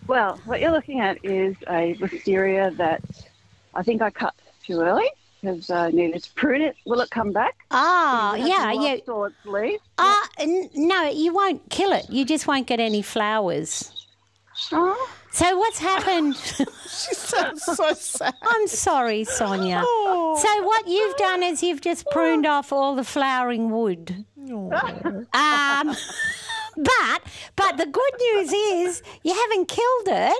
Well, what you're looking at is a wisteria that I think I cut too early because I needed to prune it. Will it come back? Ah, Because it yeah, hasn't yeah. lost all its leaves. No, you won't kill it. You just won't get any flowers. Oh, So what's happened? She sounds so sad. I'm sorry, Sonia. Oh. So what you've done is you've just pruned off all the flowering wood. But the good news is you haven't killed it.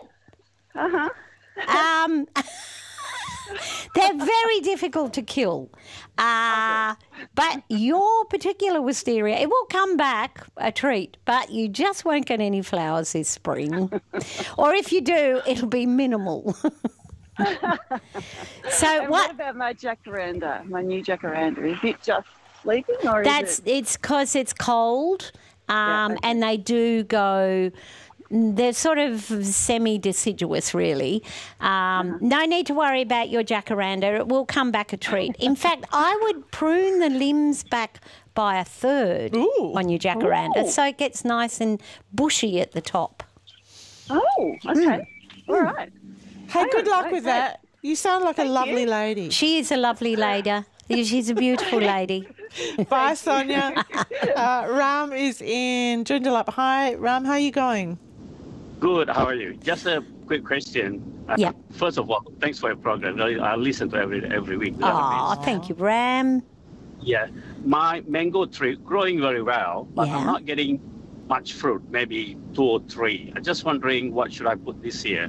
They're very difficult to kill. But your particular wisteria, it will come back a treat, but you just won't get any flowers this spring. Or if you do, it'll be minimal. So and what about my jacaranda, my new jacaranda? Is it just sleeping or is it... It's because it's cold, okay. and they do go... They're sort of semi-deciduous, really. No need to worry about your jacaranda. It will come back a treat. In fact, I would prune the limbs back by a third on your jacaranda so it gets nice and bushy at the top. Oh, okay. All right. Hey, good luck with that. You sound like a lovely lady. She is a lovely lady. She's a beautiful lady. Bye, Sonia. Ram is in Joondalup. Hi, Ram, how are you going? Good. How are you? Just a quick question. Yeah. First of all, thanks for your program. I listen to every week. Oh, thank you, Ram. Yeah. My mango tree growing very well, but Yeah. I'm not getting much fruit. Maybe 2 or 3. I'm just wondering what should I put this year?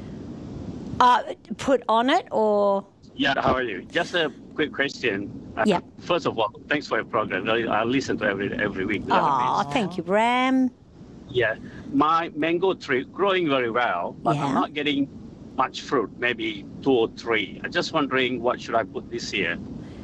Put on it or... Yeah. How are you? Just a quick question. Yeah. First of all, thanks for your program. I listen to every week. Oh, thank you, Ram. Yeah. My mango tree growing very well, but Yeah. I'm not getting much fruit. Maybe 2 or 3. I'm just wondering what should I put this year?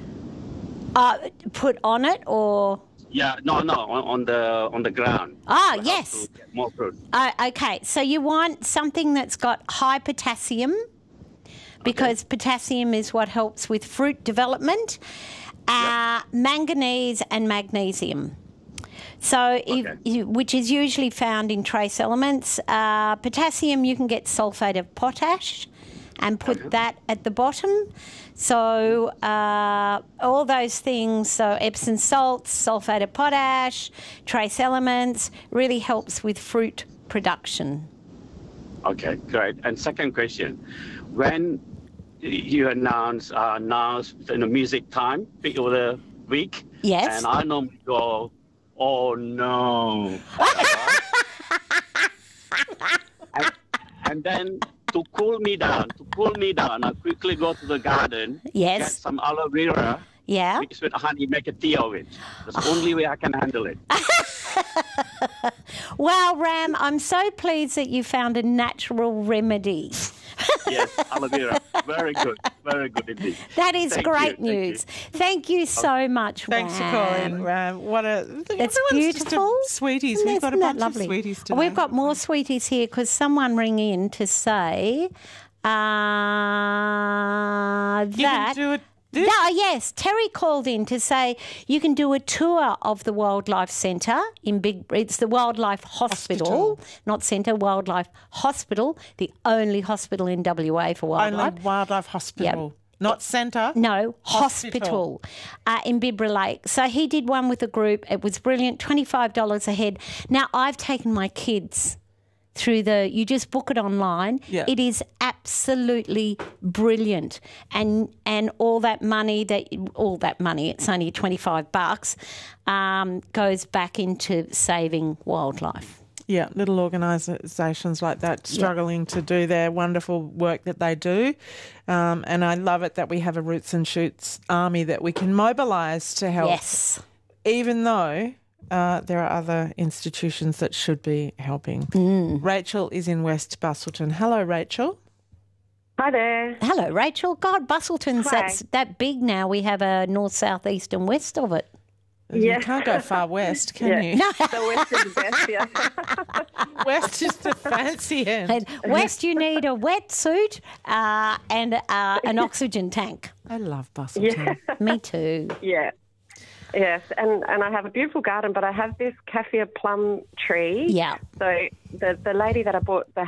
Put on it or... Yeah, no, on the ground. Ah, To yes. get more fruit. Okay, so you want something that's got high potassium because potassium is what helps with fruit development, manganese and magnesium. So, which is usually found in trace elements. Potassium, you can get sulfate of potash and put that at the bottom. So all those things, so Epsom salts, sulfate of potash, trace elements, really helps with fruit production. Okay, great. And second question, when you announce the music time pick of the week, Yes. and I normally go, oh no, and then to cool me down, I quickly go to the garden, Yes. get some aloe vera, Yeah. mix with honey, make a tea of it. That's the only way I can handle it. Well, Ram, I'm so pleased that you found a natural remedy. Yes, aloe vera, very good indeed. That is Thank great you, thank news. Thank you so much, Ram. Thanks for calling, Ram. That's beautiful. Sweeties. We've got a Isn't that bunch lovely? of sweeties today. We've got more sweeties here because someone rang in to say that... You can do it. Yes, Terry called in to say you can do a tour of the Wildlife Centre it's the Wildlife Hospital, not Centre, Wildlife Hospital, the only hospital in WA for wildlife. Only Wildlife Hospital. Not centre. No, hospital in Bibra Lake. So he did one with a group. It was brilliant, $25 a head. Now, I've taken my kids through you just book it online. Yeah. It is absolutely brilliant. And all that money, it's only $25, goes back into saving wildlife. Yeah, little organisations like that struggling to do their wonderful work that they do. And I love it that we have a Roots and Shoots army that we can mobilise to help. Yes. Even though there are other institutions that should be helping. Rachel is in West Busselton. Hello, Rachel. Hi there. Hello, Rachel. God, Busselton's Hi. that big now. We have a north, south, east and west of it. You can't go far west, can you? No. The West is the best, yeah. West is the fancy end. And west, you need a wetsuit and an oxygen tank. I love Busselton. Me too. Yeah. Yes, and I have a beautiful garden, but I have this kaffir plum tree. Yeah. So the lady that I bought the